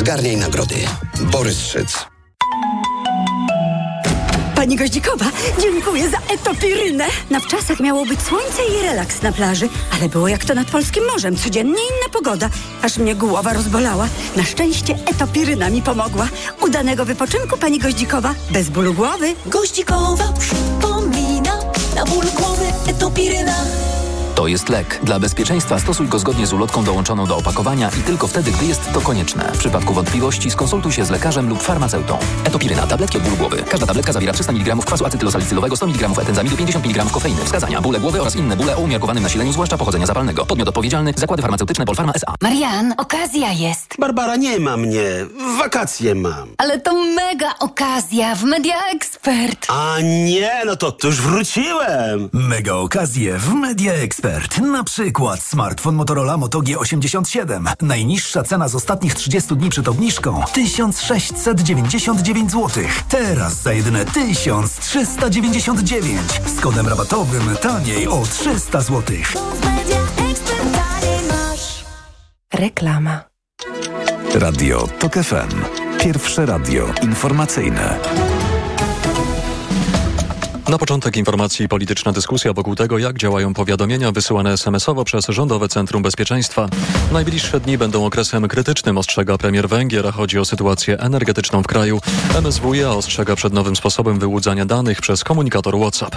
Zgarniaj nagrody. Borys Szyc. Pani Goździkowa, dziękuję za etopirynę. Na wczasach miało być słońce i relaks na plaży, ale było jak to nad polskim morzem. Codziennie inna pogoda, aż mnie głowa rozbolała. Na szczęście etopiryna mi pomogła. Udanego wypoczynku, pani Goździkowa, bez bólu głowy. Goździkowa przypomina, na ból głowy etopiryna. To jest lek. Dla bezpieczeństwa stosuj go zgodnie z ulotką dołączoną do opakowania i tylko wtedy, gdy jest to konieczne. W przypadku wątpliwości skonsultuj się z lekarzem lub farmaceutą. Etopiryna. Tabletki od bólu głowy. Każda tabletka zawiera 300 mg kwasu acetylosalicylowego, 100 mg etenzamidu, 50 mg kofeiny. Wskazania: bóle głowy oraz inne bóle o umiarkowanym nasileniu, zwłaszcza pochodzenia zapalnego. Podmiot odpowiedzialny: Zakłady Farmaceutyczne Polpharma S.A. Marian, okazja jest. Barbara, nie ma mnie. Wakacje mam. Ale to mega okazja w Media Expert. A nie, no to już wróciłem. Mega okazje w Media Expert. Na przykład smartfon Motorola Moto G87. Najniższa cena z ostatnich 30 dni przed obniżką 1699 zł. Teraz za jedyne 1399. Z kodem rabatowym taniej o 300 zł. Reklama. Radio TOK FM. Pierwsze radio informacyjne. Na początek informacji polityczna dyskusja wokół tego, jak działają powiadomienia wysyłane SMS-owo przez Rządowe Centrum Bezpieczeństwa. Najbliższe dni będą okresem krytycznym, ostrzega premier Węgier, a chodzi o sytuację energetyczną w kraju. MSWiA ostrzega przed nowym sposobem wyłudzania danych przez komunikator WhatsApp.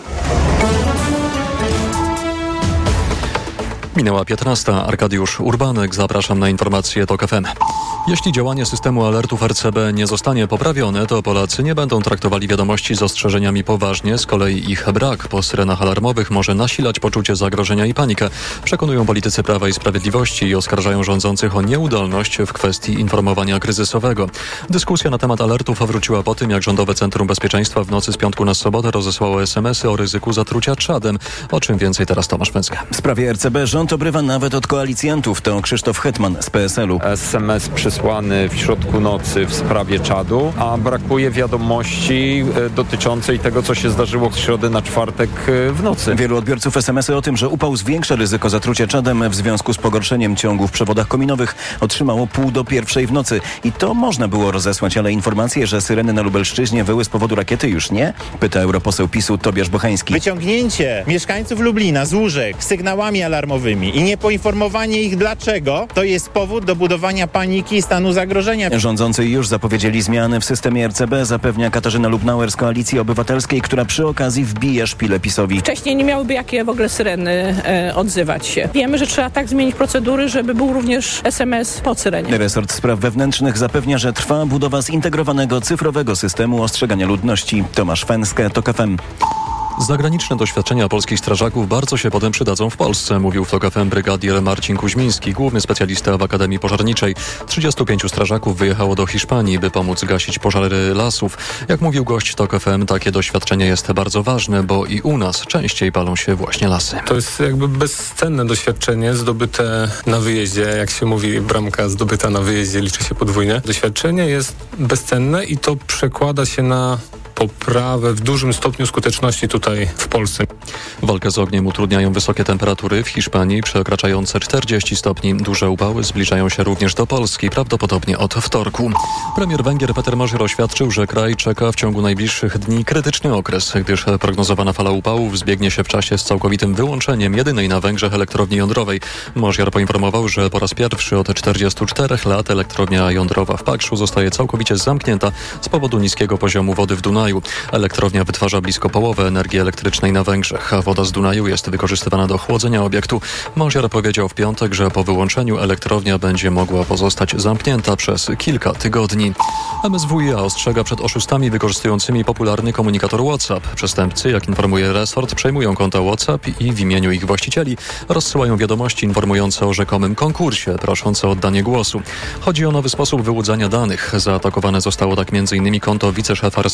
Minęła 15. Arkadiusz Urbanek. Zapraszam na informacje TOK FM. Jeśli działanie systemu alertów RCB nie zostanie poprawione, to Polacy nie będą traktowali wiadomości z ostrzeżeniami poważnie. Z kolei ich brak po syrenach alarmowych może nasilać poczucie zagrożenia i panikę. Przekonują politycy Prawa i Sprawiedliwości i oskarżają rządzących o nieudolność w kwestii informowania kryzysowego. Dyskusja na temat alertów wróciła po tym, jak Rządowe Centrum Bezpieczeństwa w nocy z piątku na sobotę rozesłało SMS-y o ryzyku zatrucia trzadem. O czym więcej teraz Tomasz Węcka. W sprawie RCB rząd obrywa nawet od koalicjantów. To Krzysztof Hetman z PSL-u. SMS przysłany w środku nocy w sprawie czadu, a brakuje wiadomości dotyczącej tego, co się zdarzyło z środy na czwartek w nocy. Wielu odbiorców SMS-y o tym, że upał zwiększa ryzyko zatrucia czadem w związku z pogorszeniem ciągu w przewodach kominowych, otrzymało 12:30 w nocy. I to można było rozesłać, ale informacje, że syreny na Lubelszczyźnie wyły z powodu rakiety już nie? Pyta europoseł PiS-u Tobiasz Bochański. Wyciągnięcie mieszkańców Lublina z łóżek sygnałami alarmowymi i niepoinformowanie ich dlaczego, to jest powód do budowania paniki i stanu zagrożenia. Rządzący już zapowiedzieli zmiany w systemie RCB, zapewnia Katarzyna Lubnauer z Koalicji Obywatelskiej, która przy okazji wbija szpilę PiS-owi. Wcześniej nie miałyby jakie w ogóle syreny odzywać się. Wiemy, że trzeba tak zmienić procedury, żeby był również SMS po syrenie. Resort Spraw Wewnętrznych zapewnia, że trwa budowa zintegrowanego cyfrowego systemu ostrzegania ludności. Tomasz Węcka, TOK FM. Zagraniczne doświadczenia polskich strażaków bardzo się potem przydadzą w Polsce, mówił w TOK FM brygadier Marcin Kuźmiński, główny specjalista w Akademii Pożarniczej. 35 strażaków wyjechało do Hiszpanii, by pomóc gasić pożary lasów. Jak mówił gość TOK FM, takie doświadczenie jest bardzo ważne, bo i u nas częściej palą się właśnie lasy. To jest jakby bezcenne doświadczenie zdobyte na wyjeździe. Jak się mówi, bramka zdobyta na wyjeździe liczy się podwójnie. Doświadczenie jest bezcenne i to przekłada się na poprawę w dużym stopniu skuteczności tutaj w Polsce. Walkę z ogniem utrudniają wysokie temperatury w Hiszpanii przekraczające 40 stopni. Duże upały zbliżają się również do Polski, prawdopodobnie od wtorku. Premier Węgier Peter Mozyr oświadczył, że kraj czeka w ciągu najbliższych dni krytyczny okres, gdyż prognozowana fala upałów zbiegnie się w czasie z całkowitym wyłączeniem jedynej na Węgrzech elektrowni jądrowej. Mozyr poinformował, że po raz pierwszy od 44 lat elektrownia jądrowa w Pakszu zostaje całkowicie zamknięta z powodu niskiego poziomu wody w Dunaju. Elektrownia wytwarza blisko połowę energii elektrycznej na Węgrzech, a woda z Dunaju jest wykorzystywana do chłodzenia obiektu. Mozyr powiedział w piątek, że po wyłączeniu elektrownia będzie mogła pozostać zamknięta przez kilka tygodni. MSWiA ostrzega przed oszustami wykorzystującymi popularny komunikator WhatsApp. Przestępcy, jak informuje resort, przejmują konta WhatsApp i w imieniu ich właścicieli rozsyłają wiadomości informujące o rzekomym konkursie, proszące o oddanie głosu. Chodzi o nowy sposób wyłudzania danych. Zaatakowane zostało tak m.in. konto wiceszefa resortu spraw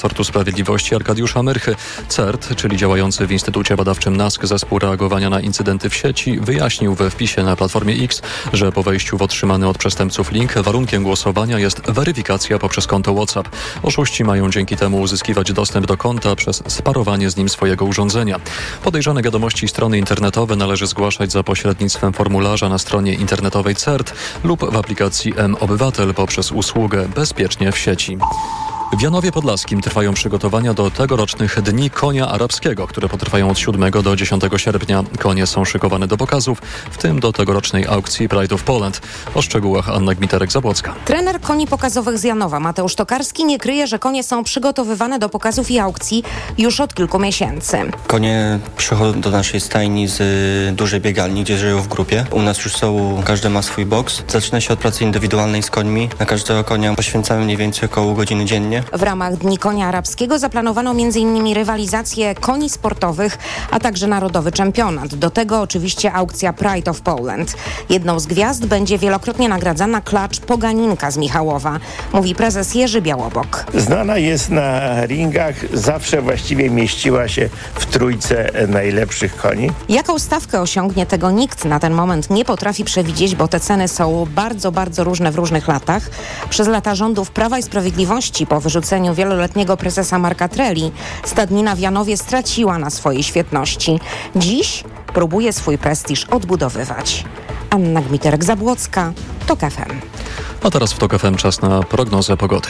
Sprawiedliwości Arkadiusza Myrchy. CERT, czyli działający w Instytucie Badawczym NASK Zespół Reagowania na Incydenty w sieci, wyjaśnił we wpisie na Platformie X, że po wejściu w otrzymany od przestępców link warunkiem głosowania jest weryfikacja poprzez konto WhatsApp. Oszuści mają dzięki temu uzyskiwać dostęp do konta przez sparowanie z nim swojego urządzenia. Podejrzane wiadomości i strony internetowe należy zgłaszać za pośrednictwem formularza na stronie internetowej CERT lub w aplikacji mObywatel poprzez usługę Bezpiecznie w sieci. W Janowie Podlaskim trwają przygotowania do tegorocznych Dni Konia Arabskiego, które potrwają od 7 do 10 sierpnia. Konie są szykowane do pokazów, w tym do tegorocznej aukcji Pride of Poland. O szczegółach Anna Gmiterek-Zabłocka. Trener koni pokazowych z Janowa Mateusz Tokarski nie kryje, że konie są przygotowywane do pokazów i aukcji już od kilku miesięcy. Konie przychodzą do naszej stajni z dużej biegalni, gdzie żyją w grupie. U nas już każdy ma swój boks. Zaczyna się od pracy indywidualnej z końmi. Na każdego konia poświęcamy mniej więcej około godziny dziennie. W ramach Dni Konia Arabskiego zaplanowano m.in. rywalizację koni sportowych, a także narodowy czempionat. Do tego oczywiście aukcja Pride of Poland. Jedną z gwiazd będzie wielokrotnie nagradzana klacz Poganinka z Michałowa, mówi prezes Jerzy Białobok. Znana jest na ringach, zawsze właściwie mieściła się w trójce najlepszych koni. Jaką stawkę osiągnie, tego nikt na ten moment nie potrafi przewidzieć, bo te ceny są bardzo, bardzo różne w różnych latach. Przez lata rządów Prawa i Sprawiedliwości po wyrzuceniu wieloletniego prezesa Marka Treli stadnina w Janowie straciła na swojej świetności. Dziś próbuje swój prestiż odbudowywać. Anna Gmiterek-Zabłocka, TOK FM. A teraz w TOK FM czas na prognozę pogody.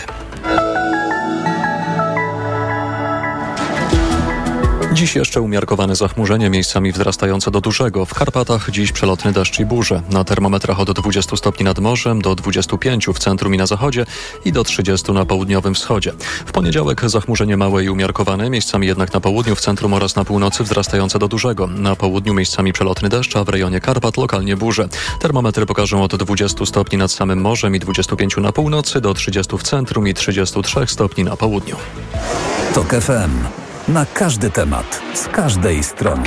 Dziś jeszcze umiarkowane zachmurzenie, miejscami wzrastające do dużego. W Karpatach dziś przelotny deszcz i burze. Na termometrach od 20 stopni nad morzem do 25 w centrum i na zachodzie i do 30 na południowym wschodzie. W poniedziałek zachmurzenie małe i umiarkowane, miejscami jednak na południu, w centrum oraz na północy wzrastające do dużego. Na południu miejscami przelotny deszcz, a w rejonie Karpat lokalnie burze. Termometry pokażą od 20 stopni nad samym morzem i 25 na północy do 30 w centrum i 33 stopni na południu. TOK FM. Na każdy temat, z każdej strony.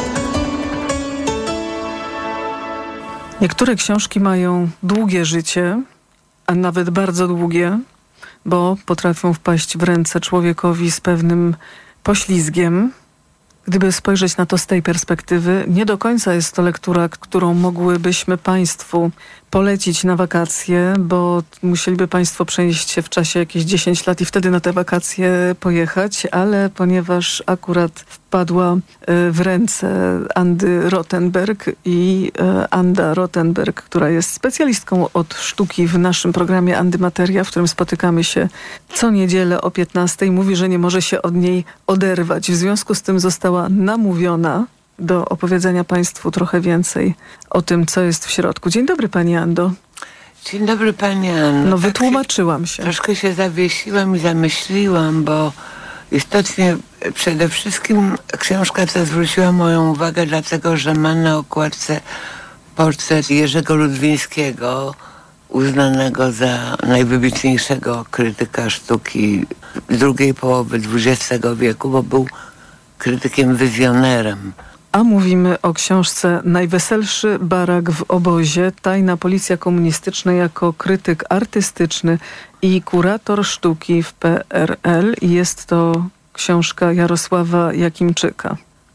Niektóre książki mają długie życie, a nawet bardzo długie, bo potrafią wpaść w ręce człowiekowi z pewnym poślizgiem. Gdyby spojrzeć na to z tej perspektywy, nie do końca jest to lektura, którą mogłybyśmy Państwu polecić na wakacje, bo musieliby Państwo przenieść się w czasie jakieś 10 lat i wtedy na te wakacje pojechać, ale ponieważ akurat wpadła w ręce Andy Rothenberg i Anda Rothenberg, która jest specjalistką od sztuki w naszym programie Andymateria, w którym spotykamy się co niedzielę o 15:00, mówi, że nie może się od niej oderwać. W związku z tym została namówiona do opowiedzenia Państwu trochę więcej o tym, co jest w środku. Dzień dobry, Pani Ando. Dzień dobry, Pani Anno. No wytłumaczyłam się. Troszkę się zawiesiłam i zamyśliłam, bo istotnie przede wszystkim książka ta zwróciła moją uwagę, dlatego że ma na okładce portret Jerzego Ludwińskiego, uznanego za najwybitniejszego krytyka sztuki drugiej połowy XX wieku, bo był krytykiem wizjonerem. A mówimy o książce Najweselszy barak w obozie. Tajna policja komunistyczna jako krytyk artystyczny i kurator sztuki w PRL. Jest to książka Jarosława Jakimczyka,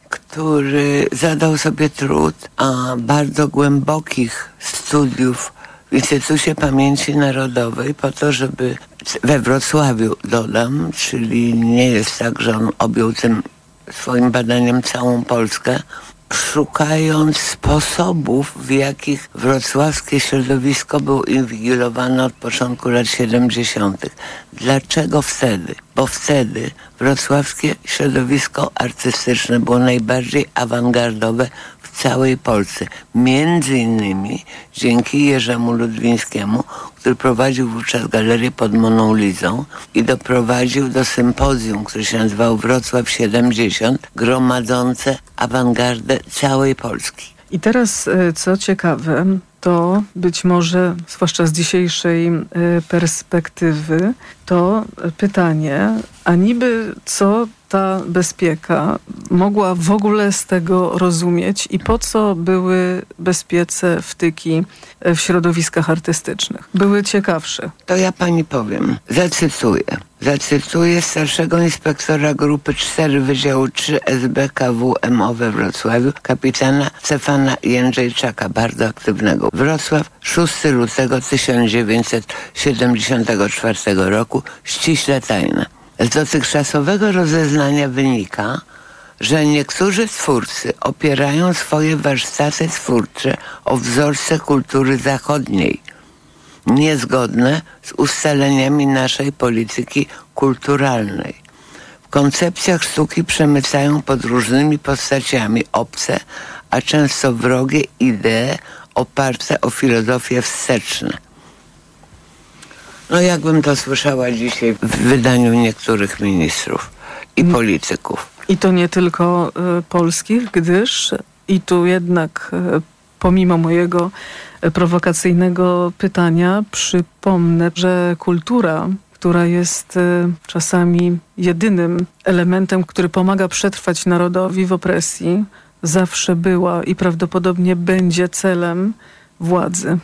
który zadał sobie trud bardzo głębokich studiów w Instytucie Pamięci Narodowej po to, żeby we Wrocławiu, dodam, czyli nie jest tak, że on objął tym swoim badaniem całą Polskę, szukając sposobów, w jakich wrocławskie środowisko było inwigilowane od początku lat 70. Dlaczego wtedy? Bo wtedy wrocławskie środowisko artystyczne było najbardziej awangardowe w całej Polsce. Między innymi dzięki Jerzemu Ludwińskiemu, który prowadził wówczas galerię pod Moną Lizą i doprowadził do sympozjum, które się nazywało Wrocław 70, gromadzące awangardę całej Polski. I teraz, co ciekawe, to być może, zwłaszcza z dzisiejszej perspektywy, to pytanie, a niby co ta bezpieka mogła w ogóle z tego rozumieć i po co były bezpiece wtyki w środowiskach artystycznych? Były ciekawsze. To ja pani powiem. Zacytuję starszego inspektora grupy 4 Wydziału 3 SBKW MO we Wrocławiu, kapitana Stefana Jędrzejczaka, bardzo aktywnego. Wrocław, 6 lutego 1974 roku, ściśle tajne. Z dotychczasowego rozeznania wynika, że niektórzy twórcy opierają swoje warsztaty twórcze o wzorce kultury zachodniej, niezgodne z ustaleniami naszej polityki kulturalnej. W koncepcjach sztuki przemycają pod różnymi postaciami obce, a często wrogie idee oparte o filozofię wsteczne. No jakbym to słyszała dzisiaj w wydaniu niektórych ministrów i polityków. I to nie tylko polskich, gdyż i tu jednak pomimo mojego prowokacyjnego pytania przypomnę, że kultura, która jest czasami jedynym elementem, który pomaga przetrwać narodowi w opresji, zawsze była i prawdopodobnie będzie celem władzy.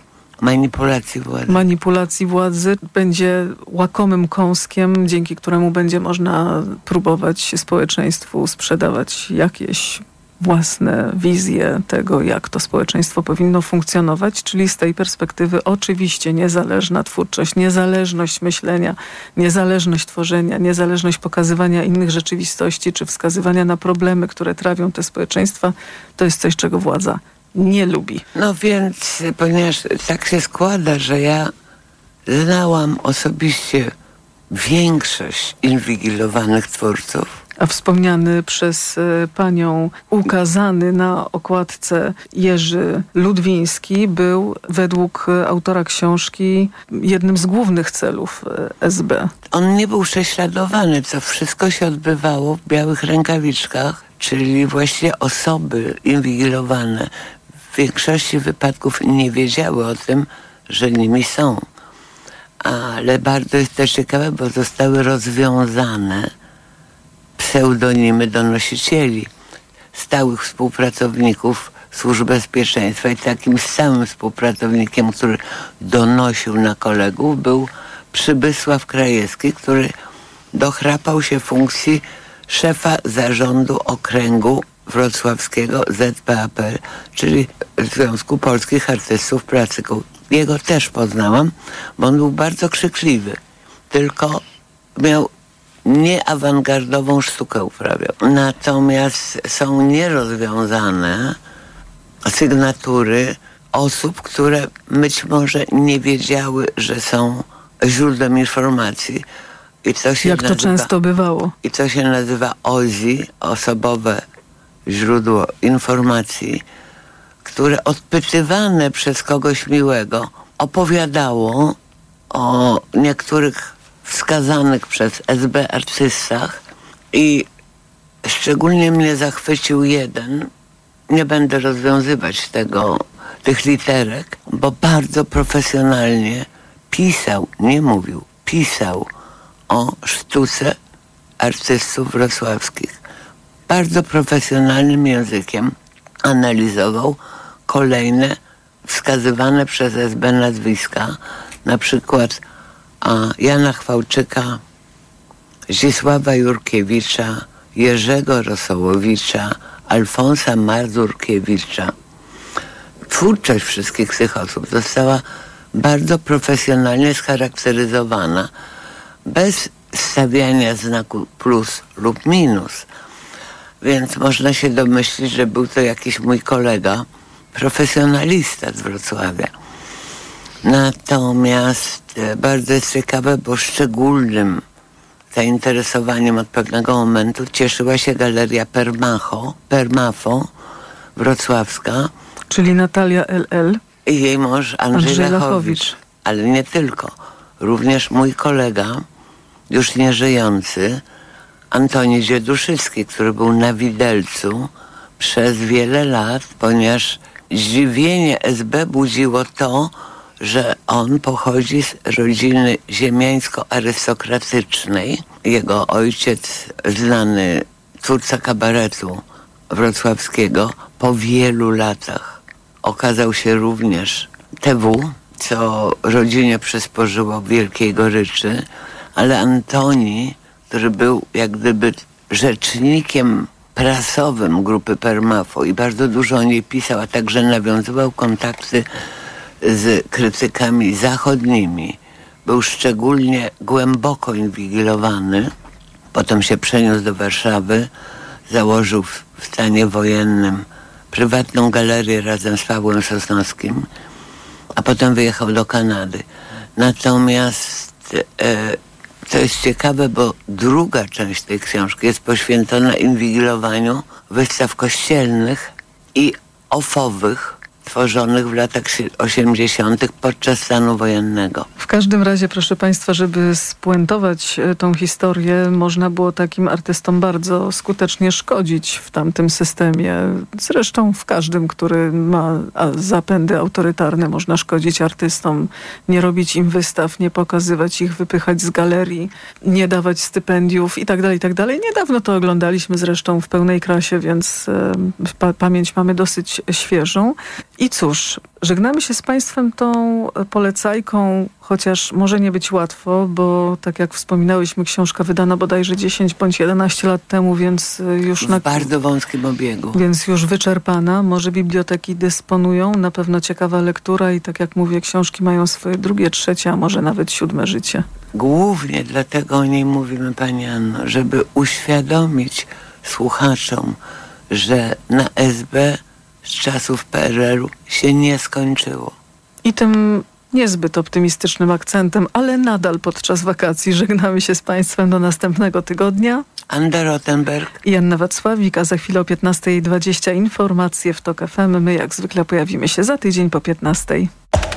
Manipulacji władzy będzie łakomym kąskiem, dzięki któremu będzie można próbować społeczeństwu sprzedawać jakieś własne wizje tego, jak to społeczeństwo powinno funkcjonować, czyli z tej perspektywy oczywiście niezależna twórczość, niezależność myślenia, niezależność tworzenia, niezależność pokazywania innych rzeczywistości, czy wskazywania na problemy, które trawią te społeczeństwa, to jest coś, czego władza nie lubi. No więc, ponieważ tak się składa, że ja znałam osobiście większość inwigilowanych twórców. A wspomniany przez panią, ukazany na okładce Jerzy Ludwiński był według autora książki jednym z głównych celów SB. On nie był prześladowany, to wszystko się odbywało w białych rękawiczkach, czyli właśnie osoby inwigilowane w większości wypadków nie wiedziały o tym, że nimi są. Ale bardzo jest też ciekawe, bo zostały rozwiązane pseudonimy donosicieli, stałych współpracowników Służb Bezpieczeństwa i takim samym współpracownikiem, który donosił na kolegów, był Przybysław Krajewski, który dochrapał się funkcji szefa zarządu okręgu wrocławskiego ZPAP, czyli Związku Polskich Artystów Plastyków. Jego też poznałam, bo on był bardzo krzykliwy, tylko miał nieawangardową sztukę uprawiał. Natomiast są nierozwiązane sygnatury osób, które być może nie wiedziały, że są źródłem informacji. I to się jak to często bywało. I to się nazywa OZI, osobowe źródło informacji, które odpytywane przez kogoś miłego opowiadało o niektórych wskazanych przez SB artystach i szczególnie mnie zachwycił jeden, nie będę rozwiązywać tych literek, bo bardzo profesjonalnie pisał, nie mówił, pisał o sztuce artystów wrocławskich. Bardzo profesjonalnym językiem analizował kolejne wskazywane przez SB nazwiska, na przykład Jana Chwałczyka, Zdzisława Jurkiewicza, Jerzego Rosołowicza, Alfonsa Mazurkiewicza. Twórczość wszystkich tych osób została bardzo profesjonalnie scharakteryzowana, bez stawiania znaku plus lub minus. Więc można się domyślić, że był to jakiś mój kolega, profesjonalista z Wrocławia. Natomiast bardzo jest ciekawe, bo szczególnym zainteresowaniem od pewnego momentu cieszyła się galeria Permafo wrocławska. Czyli Natalia LL. I jej mąż Andrzej Lachowicz. Ale nie tylko. Również mój kolega, już nieżyjący, Antoni Dzieduszycki, który był na widelcu przez wiele lat, ponieważ zdziwienie SB budziło to, że on pochodzi z rodziny ziemiańsko-arystokratycznej. Jego ojciec, znany twórca kabaretu wrocławskiego, po wielu latach okazał się również TW, co rodzinie przysporzyło wielkiej goryczy, ale Antoni, który był jak gdyby rzecznikiem prasowym grupy Permafo i bardzo dużo o niej pisał, a także nawiązywał kontakty z krytykami zachodnimi. Był szczególnie głęboko inwigilowany. Potem się przeniósł do Warszawy, założył w stanie wojennym prywatną galerię razem z Pawłem Sosnowskim, a potem wyjechał do Kanady. Natomiast to jest ciekawe, bo druga część tej książki jest poświęcona inwigilowaniu wystaw kościelnych i ofowych tworzonych w latach 80. podczas stanu wojennego. W każdym razie, proszę Państwa, żeby spuentować tą historię, można było takim artystom bardzo skutecznie szkodzić w tamtym systemie. Zresztą w każdym, który ma zapędy autorytarne, można szkodzić artystom, nie robić im wystaw, nie pokazywać ich, wypychać z galerii, nie dawać stypendiów i tak dalej. Niedawno to oglądaliśmy zresztą w pełnej krasie, więc pamięć mamy dosyć świeżą. I cóż, żegnamy się z Państwem tą polecajką, chociaż może nie być łatwo, bo tak jak wspominałyśmy, książka wydana bodajże 10 bądź 11 lat temu, więc już w bardzo wąskim obiegu. Więc już wyczerpana. Może biblioteki dysponują, na pewno ciekawa lektura i tak jak mówię, książki mają swoje drugie, trzecie, a może nawet 7 życie. Głównie dlatego o niej mówimy, Pani Anno, żeby uświadomić słuchaczom, że na SB z czasów PRL-u się nie skończyło. I tym niezbyt optymistycznym akcentem, ale nadal podczas wakacji żegnamy się z Państwem do następnego tygodnia. Anda Rottenberg i Anna Wacławik, a za chwilę o 15:20 informacje w TOK FM. My jak zwykle pojawimy się za tydzień po 15:00.